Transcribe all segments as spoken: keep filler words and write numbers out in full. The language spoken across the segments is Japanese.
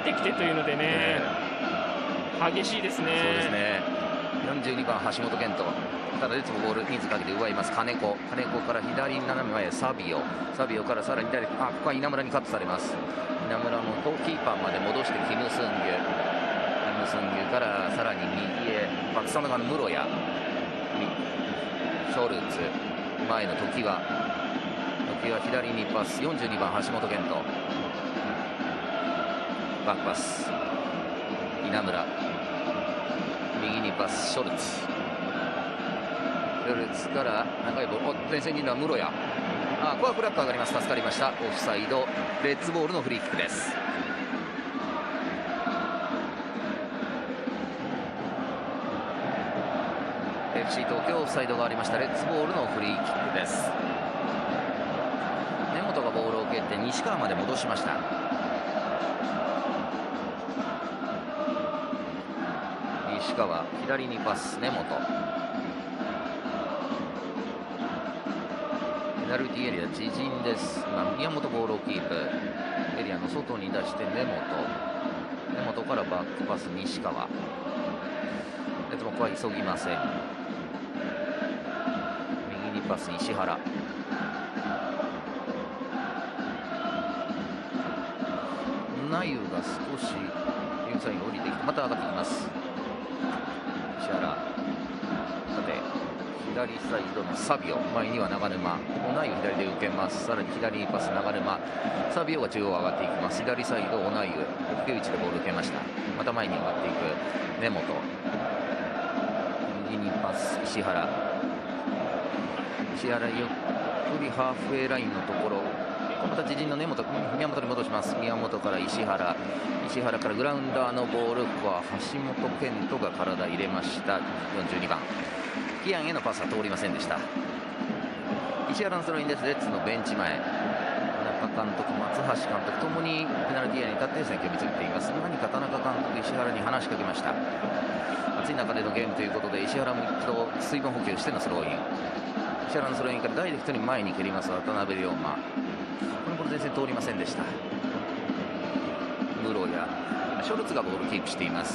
てきてというのでね、えー、激しいですね。 そうですね。よんじゅうにばん橋本健人、ただレッツもボール人数かけて奪います。金子金子から左斜め前サビオサビオからさらに左、あ、ここは稲村にカットされます。稲村もゴールキーパーまで戻してキム・スンギュキム・スンギュからさらに右へバックスタンド側の室谷、ショルツ前の時は時は左にパス、よんじゅうにばん橋本健人バックパス稲村、右にパスショルツショルツから長いボール、前線にいるのは室谷、あ、ここはフラッグ上がります。助かりました。オフサイド、レッツボールのフリーキックです。エフシー 東京オフサイドがありました。レッツボールのフリーキックです。根本がボールを蹴って西川まで戻しました。西川左にパス、根本ペナルティーエリア自陣です。今宮本ボールをキープ、エリアの外に出して根本根本からバックパス西川、レッツもここは急ぎません。右にパス石原、ナユが少しインサイド降りてきてまた上がってきます。石原、さて左サイドのサビオ、前には長沼、オナイユ左で受けます。さらに左にパス長沼、サビオが中央上がっていきます。左サイドオナイユ、低い位置でボール受けました。また前に上がっていく根本、右にパス石原、石原ゆっくりハーフウェイラインのところ、また自陣の根本、宮本に戻します。宮本から石原、石原からグラウンダーのボール、ここは橋本健人が体入れました。よんじゅうにばんキアンへのパスは通りませんでした。石原のスローインです。レッツのベンチ前、田中監督、松橋監督ともにペナルティーエリアに立って戦況を見つめています。何か田中監督、石原に話しかけました。暑い中でのゲームということで石原も一度水分補給してのスローイン、石原のスローインからダイレクトに前に蹴ります渡辺龍馬、このボール前線通りませんでした。室谷、ショルツがボールキープしています。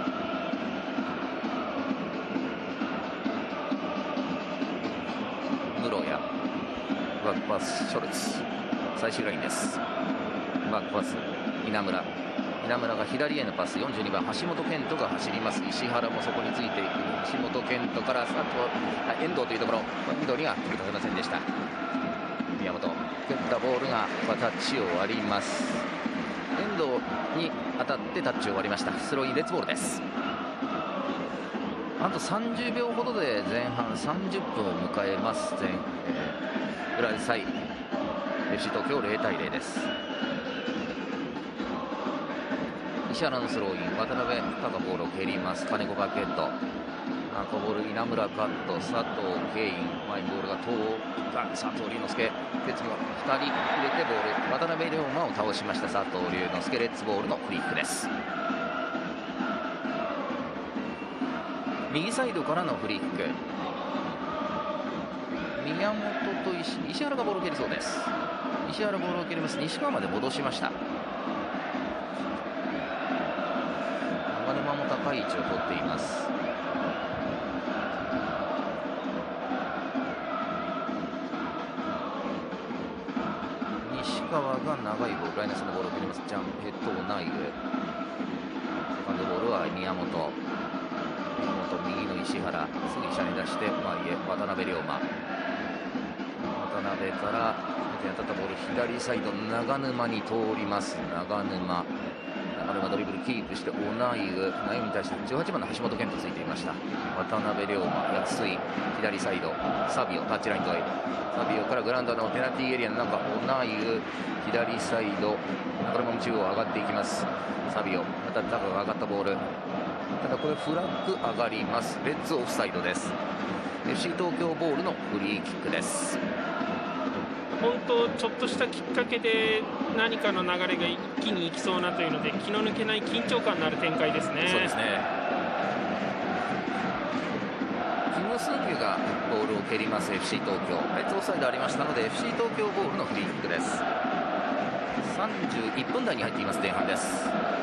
室谷バックパスショルツ、最終ラインです。バックパス稲村、稲村が左へのパス、よんじゅうにばん橋本健人が走ります。石原もそこについていく、橋本健人からあとは遠藤というところ、遠藤には飛び出せませんでした。宮本蹴ったボールがタッチを割ります。遠藤に当たってタッチを割りました。スローインレッツボールです。あとさんじゅうびょうほどで前半さんじゅっぷんを迎えます。前、えー、裏サイ エフシー 東京ゼロたいゼロです。石原のスローイン、渡辺高がボールを蹴ります。金子バケット、赤ボール稲村カット、佐藤慶印、前にボールが通った佐藤龍之介、鉄もふたり入れてボール、渡辺龍馬を倒しました。佐藤龍之介、レッツボールのフリックです。右サイドからのフリック、宮本と 石, 石原がボールを蹴りそうです。石原ボールを蹴ります。西川まで戻しました。長沼も高い位置を取っています。西川が長いボール、ライナスのボールを蹴ります。ジャンヘッドナイル、セカンドボールは宮本、右の石原、すぐ下に出して前へ渡辺龍馬、渡辺から手に当たったボール左サイド長沼に通ります。長沼長沼ドリブルキープしてオナイユ、ナイユに対してじゅうはちばんの橋本健人ついていました。渡辺龍馬、安井左サイドサビオ、タッチライン沿い、サビオからグラウンドのペナルティーエリアの中、オナイユ左サイド、これも中央上がっていきます。サビオ、また高が上がったボール、ただこれフラッグ上がります。レッツオフサイドです。 エフシー 東京ボールのフリーキックです。 本当ちょっとしたきっかけで何かの流れが一気にいきそうなというので、気の抜けない緊張感のある展開ですね。 そうですね。キム・スンギュがボールを蹴ります。 エフシー 東京、レッツオフサイドありましたので エフシー 東京ボールのフリーキックです。さんじゅういっぷん台に入っています。前半です。